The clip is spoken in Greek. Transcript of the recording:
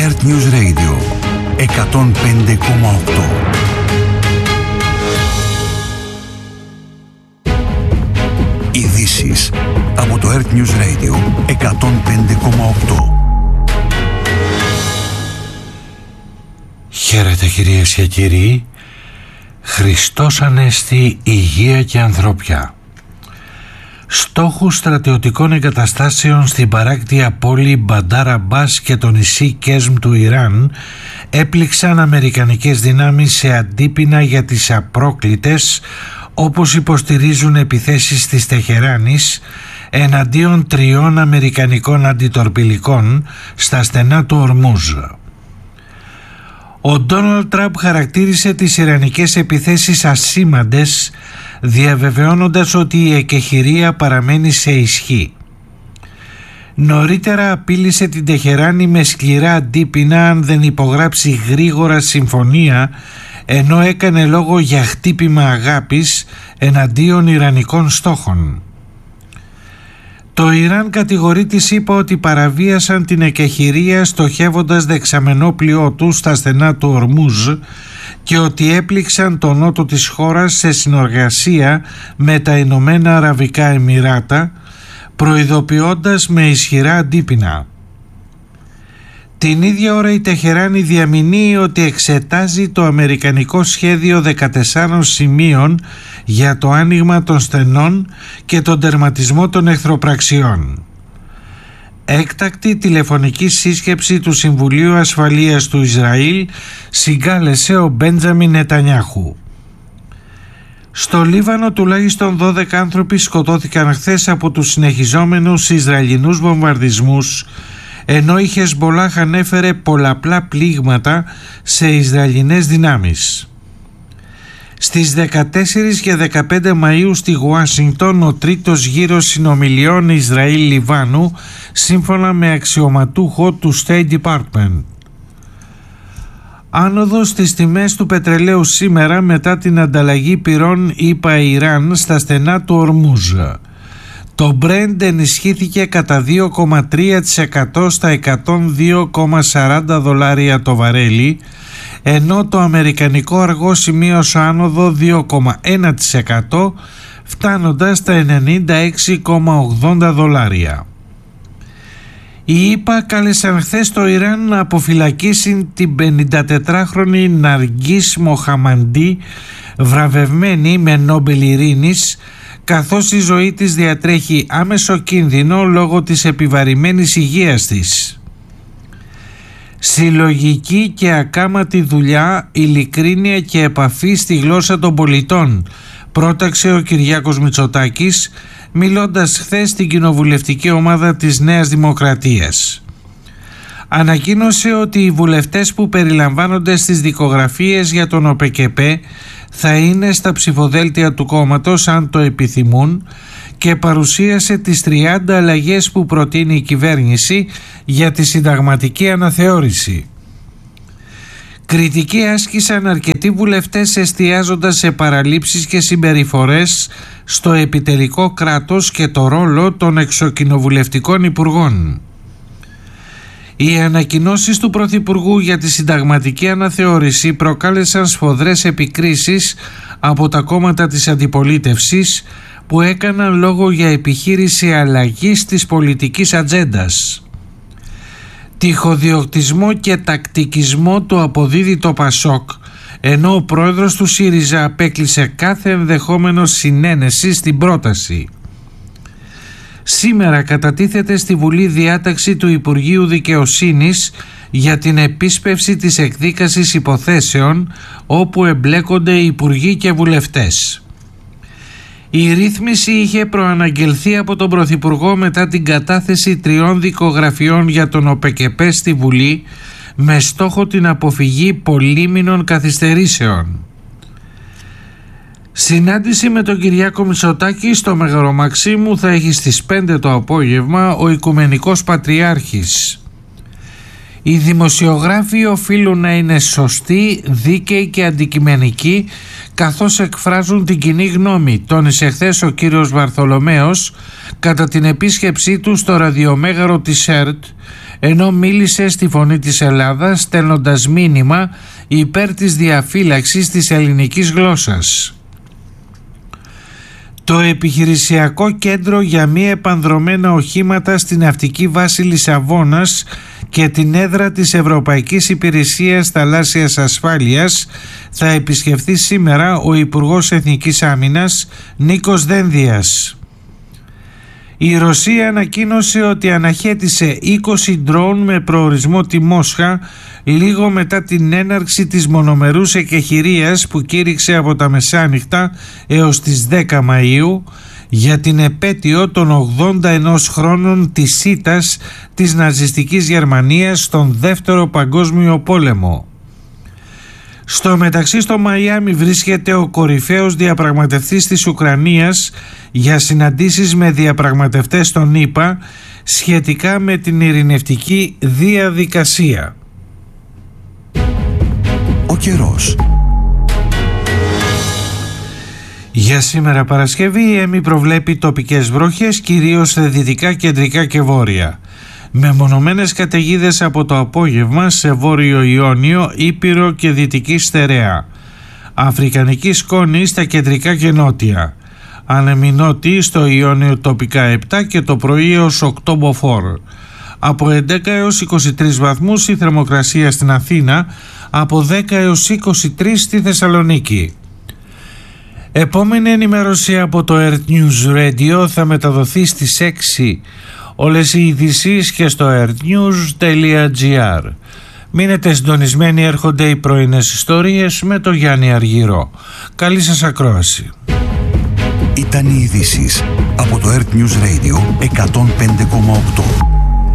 Earth News Radio 105,8. Ειδήσεις από το Earth News Radio 105,8. Χαίρετε κυρίες και κύριοι. Χριστός Ανέστη, υγεία και ανθρωπιά. Στόχους στρατιωτικών εγκαταστάσεων στην παράκτια πόλη Μπαντάρ Αμπάς και το νησί Κέσμ του Ιράν έπληξαν αμερικανικές δυνάμεις σε αντίπεινα για τις απρόκλητες, όπως υποστηρίζουν, επιθέσεις της Τεχεράνης εναντίον 3 αμερικανικών αντιτορπιλικών στα στενά του Ορμούζ. Ο Ντόναλντ Τραμπ χαρακτήρισε τις ιρανικές επιθέσεις ασήμαντες, διαβεβαιώνοντας ότι η εκεχηρία παραμένει σε ισχύ. Νωρίτερα απείλησε την Τεχεράνη με σκληρά αντίπεινα αν δεν υπογράψει γρήγορα συμφωνία, ενώ έκανε λόγο για χτύπημα αγάπης εναντίον ιρανικών στόχων. Το Ιράν κατηγορεί τη ΗΠΑ ότι παραβίασαν την εκεχηρία στοχεύοντας δεξαμενόπλοιό του στα στενά του Ορμούζ και ότι έπληξαν τον νότο της χώρας σε συνεργασία με τα Ηνωμένα Αραβικά Εμιράτα, προειδοποιώντας με ισχυρά αντίπεινα. Την ίδια ώρα η Τεχεράνη διαμηνύει ότι εξετάζει το αμερικανικό σχέδιο 14 σημείων για το άνοιγμα των στενών και τον τερματισμό των εχθροπραξιών. Έκτακτη τηλεφωνική σύσκεψη του Συμβουλίου Ασφαλείας του Ισραήλ συγκάλεσε ο Μπέντζαμιν Νετανιάχου. Στο Λίβανο τουλάχιστον 12 άνθρωποι σκοτώθηκαν χθες από τους συνεχιζόμενους Ισραηλινούς βομβαρδισμούς, ενώ η Χεσμπολάχ ανέφερε πολλαπλά πλήγματα σε Ισραηλινές δυνάμεις. Στις 14 και 15 Μαΐου στη Ουάσιγκτον ο τρίτος γύρος συνομιλιών Ισραήλ-Λιβάνου, σύμφωνα με αξιωματούχο του State Department. Άνοδος στις τιμές του πετρελαίου σήμερα μετά την ανταλλαγή πυρών ΗΠΑ-Ιράν στα στενά του Ορμούζ. Το Brent ενισχύθηκε κατά 2,3% στα 102,40 δολάρια το βαρέλι, ενώ το αμερικανικό αργό σημείωσε άνοδο 2,1%, φτάνοντας στα 96,80 δολάρια. Οι ΗΠΑ κάλεσαν χθες το Ιράν να αποφυλακίσει την 54χρονη Ναργκίς Μοχαμαντή, βραβευμένη με Νόμπελ Ειρήνης, καθώς η ζωή της διατρέχει άμεσο κίνδυνο λόγω της επιβαρημένης υγείας της. Συλλογική και ακάματη δουλειά, ειλικρίνεια και επαφή στη γλώσσα των πολιτών, πρόταξε ο Κυριάκος Μητσοτάκης, μιλώντας χθες στην κοινοβουλευτική ομάδα της Νέας Δημοκρατίας. Ανακοίνωσε ότι οι βουλευτές που περιλαμβάνονται στις δικογραφίες για τον ΟΠΚΠ θα είναι στα ψηφοδέλτια του κόμματος αν το επιθυμούν και παρουσίασε τις 30 αλλαγές που προτείνει η κυβέρνηση για τη συνταγματική αναθεώρηση. Κριτική άσκησαν αρκετοί βουλευτές εστιάζοντας σε παραλήψεις και συμπεριφορές στο επιτελικό κράτος και το ρόλο των εξοκοινοβουλευτικών υπουργών. Οι ανακοινώσεις του Πρωθυπουργού για τη συνταγματική αναθεώρηση προκάλεσαν σφοδρές επικρίσεις από τα κόμματα της αντιπολίτευσης που έκαναν λόγο για επιχείρηση αλλαγής της πολιτικής ατζέντας. Τυχοδιοκτισμό και τακτικισμό του αποδίδει το Πασόκ, ενώ ο πρόεδρος του ΣΥΡΙΖΑ απέκλεισε κάθε ενδεχόμενο συνένεση στην πρόταση. Σήμερα κατατίθεται στη Βουλή διάταξη του Υπουργείου Δικαιοσύνης για την επίσπευση της εκδίκασης υποθέσεων όπου εμπλέκονται υπουργοί και βουλευτές. Η ρύθμιση είχε προαναγγελθεί από τον Πρωθυπουργό μετά την κατάθεση 3 δικογραφιών για τον ΟΠΚΠ στη Βουλή με στόχο την αποφυγή πολύμηνων καθυστερήσεων. Συνάντηση με τον Κυριάκο Μητσοτάκη στο Μεγαρομαξίμου θα έχει στις 5 το απόγευμα ο Οικουμενικός Πατριάρχης. Οι δημοσιογράφοι οφείλουν να είναι σωστοί, δίκαιοι και αντικειμενικοί καθώς εκφράζουν την κοινή γνώμη, τόνισε χθες ο κύριος Βαρθολομέος κατά την επίσκεψή του στο ραδιομέγαρο της ΕΡΤ, ενώ μίλησε στη Φωνή της Ελλάδας στέλνοντας μήνυμα υπέρ της διαφύλαξης της ελληνικής γλώσσας. Το επιχειρησιακό κέντρο για μη επανδρωμένα οχήματα στην ναυτική βάση Λισαβόνας και την έδρα της Ευρωπαϊκής Υπηρεσίας Θαλάσσιας Ασφάλειας θα επισκεφθεί σήμερα ο Υπουργός Εθνικής Άμυνας Νίκος Δένδιας. Η Ρωσία ανακοίνωσε ότι αναχέτησε 20 ντρόουν με προορισμό τη Μόσχα λίγο μετά την έναρξη της μονομερούς εκεχηρίας που κήρυξε από τα μεσάνυχτα έως τις 10 Μαΐου για την επέτειο των 81 χρόνων της ήττας της ναζιστικής Γερμανίας στον Δεύτερο Παγκόσμιο Πόλεμο. Στο μεταξύ στο Μαϊάμι βρίσκεται ο κορυφαίος διαπραγματευτής της Ουκρανίας για συναντήσεις με διαπραγματευτές των ΗΠΑ σχετικά με την ειρηνευτική διαδικασία. Ο καιρός. Για σήμερα Παρασκευή η ΕΜΗ προβλέπει τοπικές βροχές κυρίως σε δυτικά, κεντρικά και βόρεια. Μεμονωμένες καταιγίδες από το απόγευμα σε Βόρειο Ιόνιο, Ήπειρο και Δυτική Στερεά. Αφρικανική σκόνη στα κεντρικά και νότια. Ανεμινότη στο Ιόνιο τοπικά 7 και το πρωί έως 8 μποφόρ. Από 11 έως 23 βαθμούς η θερμοκρασία στην Αθήνα, από 10 έως 23 στη Θεσσαλονίκη. Επόμενη ενημέρωση από το Earth News Radio θα μεταδοθεί στις 6. Όλες οι ειδήσεις και στο earthnews.gr. Μείνετε συντονισμένοι, έρχονται οι πρωινές ιστορίες με το Γιάννη Αργυρό. Καλή σας ακρόαση. Ήταν οι ειδήσεις από το Earth News Radio 105,8.